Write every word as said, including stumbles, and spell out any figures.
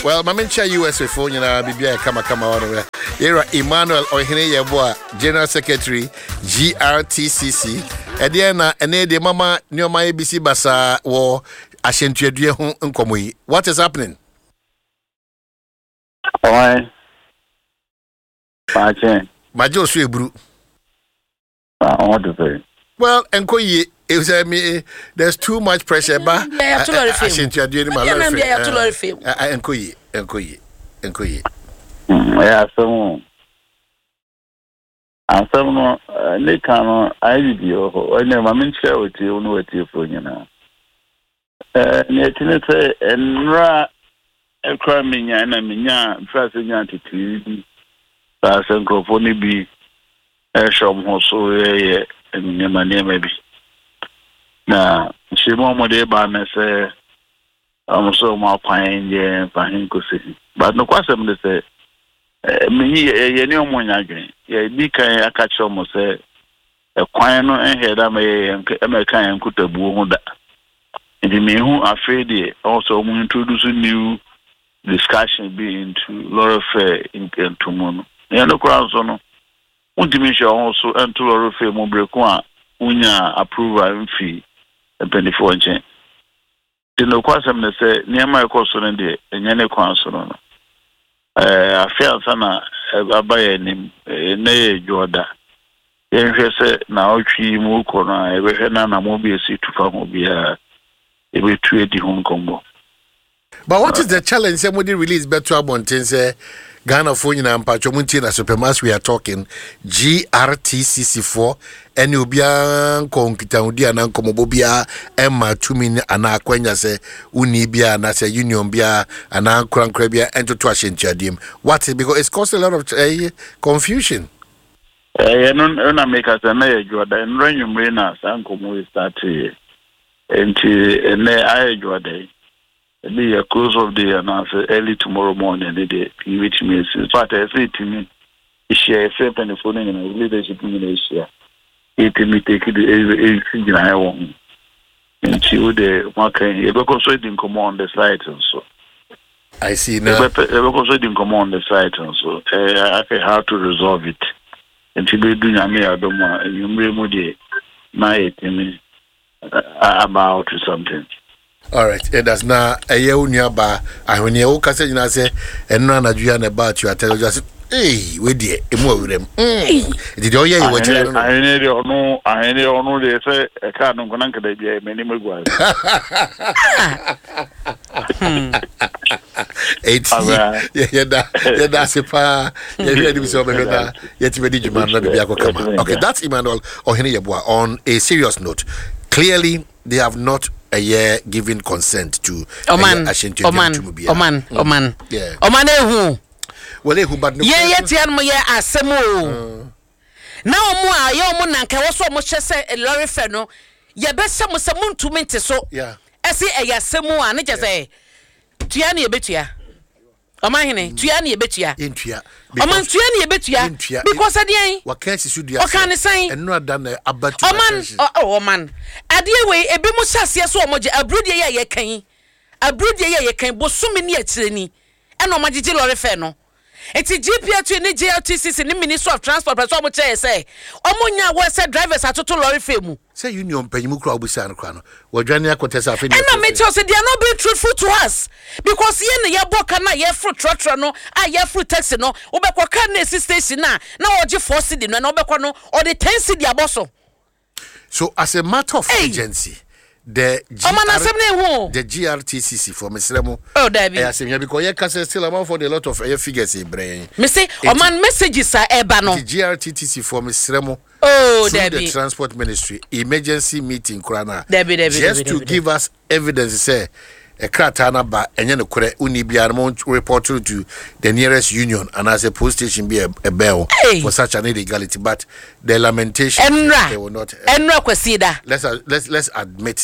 Well, Mamencha U S A phone, you know, Bibia Kama Kama on Era Emmanuel Ohine Yeboa, General Secretary, G R T C C. Ediana, and the mama near my A B C Basa war, Ashentia Hon Unkomui. What is happening? Why? Pache. Majo Swebru. I want to say. Well, Enkoye, it was a me, there's too much pressure, but Ashentia doing my life. Enkoye, Enkoye, Enkoye. Yeah, so. And some they can I video or never mean share with you know what you for you know. Uh near say and ra a cramming and a minya first to that's a microphone be a shop also yeah and near my name maybe. Now she mama de ban say I'm so my pine yeah pine kusi. But no question they say me ye ni omo nyadwen ye di kan akache omo se e kwan no enheda me e kan yankutabu ho da ndi me hu afraid also omo introduce new discussion be into lot of into mono ye no kwa so no undimi sha also into lot of mo breku a unya approval mfi twenty-four nchen di no kwa sem ne se niam ekoso no de enye ne kwa so no Uh, I feel sana abaye nim na ye joda yenhwe se na otwi mu kono e behwe na na mo bi esi tufa mo bia e be tu edi ho nkombo. But what is the challenge? Somebody release better abonten say Ghana phone na mpacho munti na supermass we are talking G R T C C four eni obia konkita udi ana nkomobo bia emma tumi ana akwanya se uni bia na se union bia ana krankra bia ento to ahentiadim. What is because it's caused a lot of uh, confusion. Eh no na make us na ye joda enranyumre na sankomo start enti ene aye joda the close of the announcement early tomorrow morning. The day which means, but I say to me, share a fair phone and leadership in Asia. It me take it everything I want. And she would market. You also didn't come on the site and so. I see now. You also didn't come on the site and so. I say how to resolve it. And she be doing a mere doma. You may move my me about something. All right, it does not a year nearby. I when you can say, you know, say, and none of you about you. I tell you, just hey, we did a more with them. Did you hear what you know? I need you know, I need you know, they say, a car don't go to the many more. Eight, yeah, that's a pa. Yeah, you so better. Yet, you did you man, let me come. Okay, that's Emmanuel Ohine Yeboa. On a serious note, clearly, they have not a year giving consent to Oman, Oman, Oman, Oman, yeah, Oman, who? Well, who but no, yeah, yet, Yan, yeah, Asemo. Now, more, your monanka was so much say a lorry feno. Ya best some was some moon to mint so, yeah, I see a Yasemo, and it just say, Tiani a bit ya. Omahine, Tiani a bit ya. Intia. Oman Tiani a bit ya. Because I did. What can you do? What can I say? And not done a but Oman, oh, man. Adiaway, a bimusas, so much a brood ye can. A brood ye can, but so many at Sini. And no magic lorry feno. It's a G P R to G R T C C in the Ministry of Transport, but so much say. Omonia was said drivers are total lorry film. Say union Penimukra Busan Crano. Well, Jania Contessa. And I may tell you, they are not being truthful to us. Because yen ya bokana ye fruit trotro, I ye fruit taxi no, Obekwa station now, now or just force it in an Obekwano or the ten city abosso. So, as a matter of hey. agency, the G R, the G R T C C for Miss Remo. Oh, Debbie. I say, because you can still amount for a lot of air figures in brain. Missy, oh, man, messages are ebano. The G R T C C for Miss Remo. Oh, Debbie. The Transport Ministry emergency meeting, Krana. Debbie, Debbie. Just Debbie, to give Debbie. us evidence, say, a kratana ba, and then a unibian report to the nearest union, and as a post station be a, a bell hey. for such an illegality. But the lamentation, Enra. they will not. Enra, uh, let's, let's, let's admit